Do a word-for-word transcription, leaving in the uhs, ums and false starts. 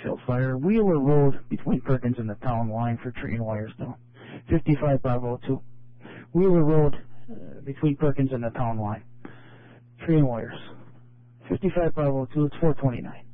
Field fire. Wheeler Road between Perkins and the town line for tree and wires down. fifty-five Bravo two. Wheeler Road uh, between Perkins and the town line. Tree and wires. fifty-five Bravo two, it's four twenty-nine.